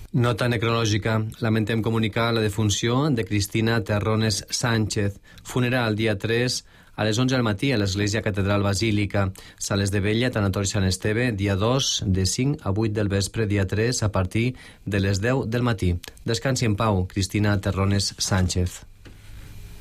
Nota necrològica. Lamentem comunicar la defunció de Cristina Terrones Sánchez. Funeral dia 3 a les 11 del matí a l'Església Catedral Basílica. Sales de Vella, Tanatori Sant Esteve, dia 2, de 5 a 8 del vespre, dia 3, a partir de les 10 del matí. Descansi en pau, Cristina Terrones Sánchez.